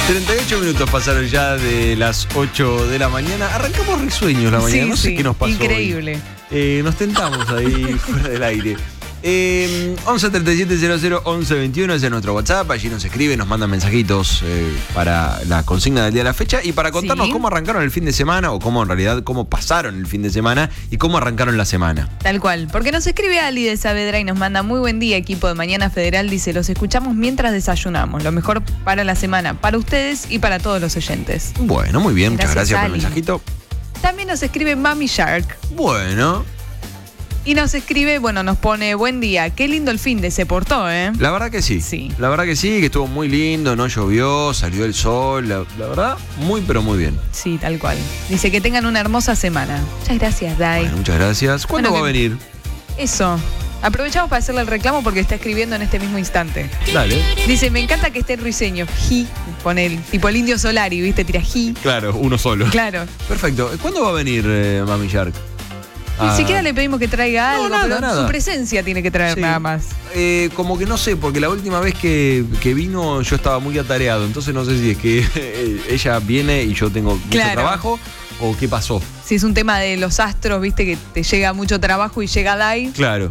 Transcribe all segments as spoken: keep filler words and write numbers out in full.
treinta y ocho minutos pasaron ya de las ocho de la mañana. Arrancamos risueños la mañana, Sí, no sé sí, qué nos pasó. increíble. Hoy. Eh, nos tentamos ahí fuera del aire. Eh, once treinta y siete cero cero once veintiuno, ese es nuestro WhatsApp. Allí nos escriben, nos mandan mensajitos eh, para la consigna del día de la fecha y para contarnos Sí. cómo arrancaron el fin de semana o cómo en realidad cómo pasaron el fin de semana y cómo arrancaron la semana. Tal cual, porque nos escribe Ali de Saavedra y nos manda muy buen día, equipo de Mañana Federal. Dice, los escuchamos mientras desayunamos. Lo mejor para la semana, para ustedes y para todos los oyentes. Bueno, muy bien, muchas Gracias, gracias por el Ali. mensajito. También nos escribe Mami Shark. Bueno, Y nos escribe, bueno, nos pone, buen día, qué lindo el fin de se portó, ¿eh? la verdad que sí. Sí. La verdad que sí, que estuvo muy lindo, no llovió, salió el sol, la, la verdad, muy pero muy bien. Sí, tal cual. Dice que tengan una hermosa semana. Muchas gracias, Dai. Bueno, muchas gracias. ¿Cuándo Bueno, va a que- venir? Eso. Aprovechamos para hacerle el reclamo porque está escribiendo en este mismo instante. Dale. Dice, me encanta que esté risueño. Ji, pone el tipo el indio Solari, ¿viste? Tira ji. Claro, uno solo. Claro. Perfecto. ¿Cuándo va a venir eh, Mami Shark? Ni Ah, siquiera le pedimos que traiga No, algo, nada, pero nada. su presencia tiene que traer sí. nada más. Eh, como que no sé, porque la última vez que, que vino yo estaba muy atareado, entonces no sé si es que eh, ella viene y yo tengo mucho Claro. trabajo o qué pasó. Si es un tema de los astros, viste, que te llega mucho trabajo y llega Dai. Claro,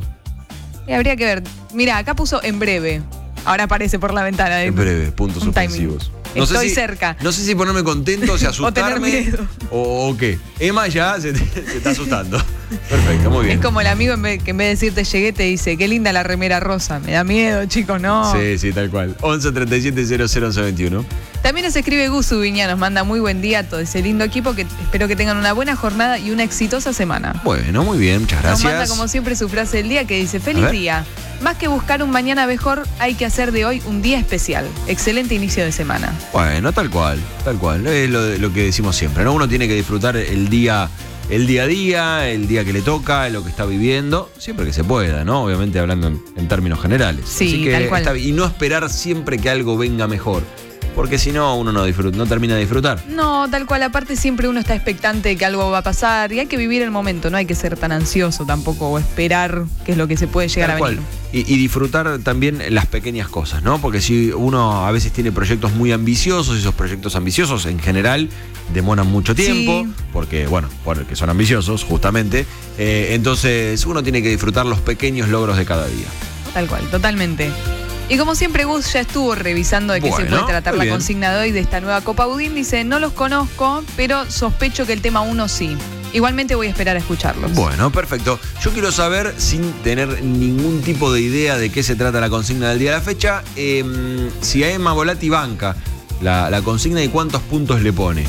Y habría que ver. Mira, acá puso en breve. Ahora aparece por la ventana. en breve, puntos Un timing. suspensivos. Estoy si, cerca. No sé si ponerme contento, o sea, O tener asustarme miedo. o, o qué. Emma ya se, se está asustando. Perfecto, muy bien. Es como el amigo en vez- que en vez de decirte llegué te dice, qué linda la remera rosa. Me da miedo, chicos, no. Sí, sí, tal cual. once treinta y siete cero cero once veintiuno. También nos escribe Gusu Viña, nos manda muy buen día a todo ese lindo equipo, que espero que tengan una buena jornada y una exitosa semana. Bueno, muy bien, muchas Nos gracias. manda como siempre su frase del día que dice, A feliz ver. día. Más que buscar un mañana mejor, hay que hacer de hoy un día especial. Excelente inicio de semana. Bueno, tal cual, tal cual. Es lo, lo que decimos siempre, ¿no? Uno tiene que disfrutar el día, el día a día, el día que le toca, lo que está viviendo, siempre que se pueda, ¿no? Obviamente hablando en, en términos generales. Sí, Así que tal cual. está bien. Y no esperar siempre que algo venga mejor, porque si no, uno no disfruta, no termina de disfrutar. No, tal cual, aparte siempre uno está expectante de que algo va a pasar y hay que vivir el momento, no hay que ser tan ansioso tampoco o esperar qué es lo que se puede llegar Tal a cual. venir. Y, y disfrutar también las pequeñas cosas, ¿no? Porque si uno a veces tiene proyectos muy ambiciosos, y esos proyectos ambiciosos en general demoran mucho tiempo, Sí. porque, bueno, porque son ambiciosos, justamente. Eh, entonces uno tiene que disfrutar los pequeños logros de cada día. Tal cual, totalmente. Y como siempre, Gus ya estuvo revisando de qué se Bueno, puede tratar muy la bien. consigna de hoy de esta nueva Copa Budín. Dice, no los conozco, pero sospecho que el tema uno sí. Igualmente voy a esperar a escucharlos. Bueno, perfecto. Yo quiero saber, sin tener ningún tipo de idea de qué se trata la consigna del día de la fecha, eh, si a Emma Volati banca la, la consigna y cuántos puntos le pone.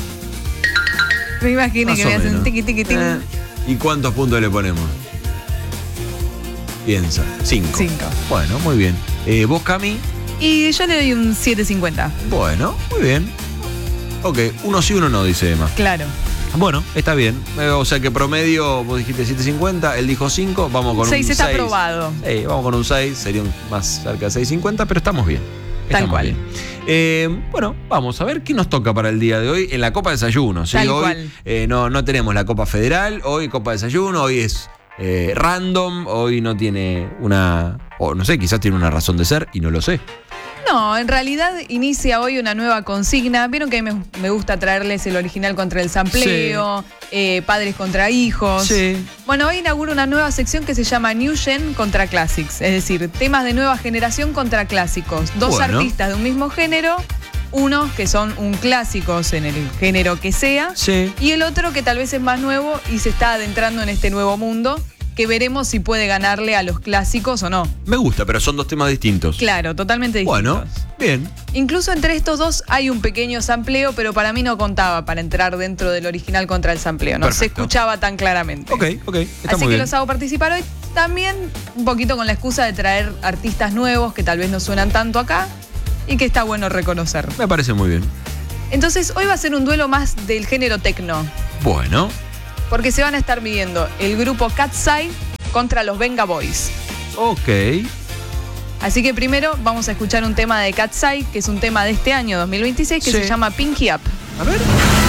Me imagino Más que o me hacen menos. tiqui tiqui tiqui. Eh, ¿Y cuántos puntos le ponemos? Piensa. Cinco. Cinco. Bueno, muy bien. Eh, ¿Vos, Cami? Y yo le doy un siete cincuenta. Bueno, muy bien. Ok, uno sí, uno no, dice Emma. Claro. Bueno, está bien. Eh, o sea que promedio, vos dijiste siete cincuenta, él dijo cinco, vamos con seis un está seis. aprobado. Sí, vamos con un seis, sería un- más cerca de seis cincuenta, pero estamos bien. Tal Estamos cual. bien. Eh, bueno, vamos a ver qué nos toca para el día de hoy en la Copa Desayuno. ¿sí? Tal Hoy cual. eh, no, no tenemos la Copa Federal, hoy Copa Desayuno, hoy es eh, random, hoy no tiene una, o no sé, quizás tiene una razón de ser y no lo sé. No, en realidad inicia hoy una nueva consigna. Vieron que a mí me, me gusta traerles el original contra el sampleo, eh, padres contra hijos. Sí. Bueno, hoy inaugura una nueva sección que se llama New Gen contra Classics, es decir, temas de nueva generación contra clásicos. Dos Bueno. artistas de un mismo género, unos que son un clásicos en el género que sea, Sí. y el otro que tal vez es más nuevo y se está adentrando en este nuevo mundo, que veremos si puede ganarle a los clásicos o no. Me gusta, pero son dos temas distintos. Claro, totalmente distintos. Bueno, bien. Incluso entre estos dos hay un pequeño sampleo, pero para mí no contaba para entrar dentro del original contra el sampleo. No se Perfecto. escuchaba tan claramente. Ok, ok. Está Así muy que bien. los hago participar hoy también un poquito con la excusa de traer artistas nuevos que tal vez no suenan tanto acá y que está bueno reconocer. Me parece muy bien. Entonces hoy va a ser un duelo más del género tecno, Bueno, porque se van a estar midiendo el grupo Cat's-Eye contra los Venga Boys. ok. Así que primero vamos a escuchar un tema de Cat's-Eye, que es un tema de este año dos mil veintiséis, que Sí. se llama Pinky Up. A ver.